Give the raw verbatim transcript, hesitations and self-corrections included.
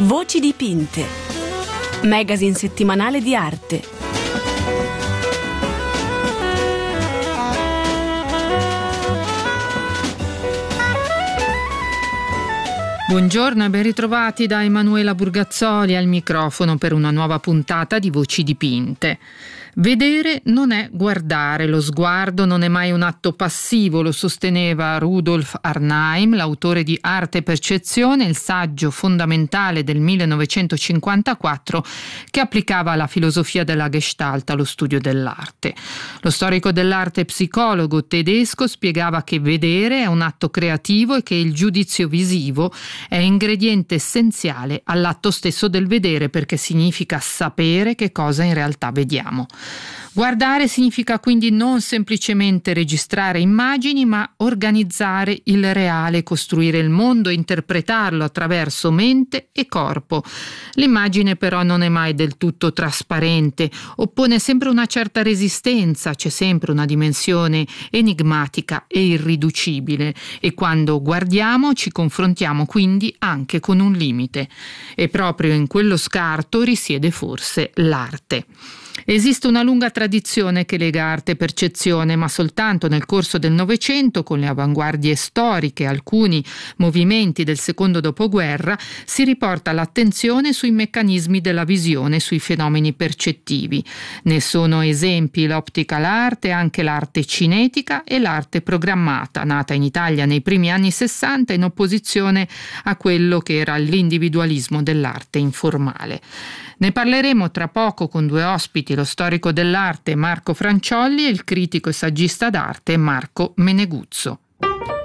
Voci dipinte. Magazine settimanale di arte. Buongiorno e ben ritrovati da Emanuela Burgazzoli al microfono per una nuova puntata di Voci dipinte. Vedere non è guardare, lo sguardo non è mai un atto passivo, lo sosteneva Rudolf Arnheim, l'autore di Arte e Percezione, il saggio fondamentale del millenovecentocinquantaquattro che applicava la filosofia della Gestalt allo studio dell'arte. Lo storico dell'arte e psicologo tedesco spiegava che vedere è un atto creativo e che il giudizio visivo è ingrediente essenziale all'atto stesso del vedere, perché significa sapere che cosa in realtà vediamo. Guardare significa quindi non semplicemente registrare immagini, ma organizzare il reale, costruire il mondo e interpretarlo attraverso mente e corpo. L'immagine però non è mai del tutto trasparente, oppone sempre una certa resistenza, c'è sempre una dimensione enigmatica e irriducibile, e quando guardiamo ci confrontiamo quindi anche con un limite. E proprio in quello scarto risiede forse l'arte. Esiste una lunga tradizione che lega arte e percezione, ma soltanto nel corso del Novecento, con le avanguardie storiche e alcuni movimenti del secondo dopoguerra, si riporta l'attenzione sui meccanismi della visione, sui fenomeni percettivi. Ne sono esempi l'optical art e anche l'arte cinetica e l'arte programmata, nata in Italia nei primi anni sessanta in opposizione a quello che era l'individualismo dell'arte informale. Ne parleremo tra poco con due ospiti, lo storico dell'arte Marco Franciolli e il critico e saggista d'arte Marco Meneguzzo.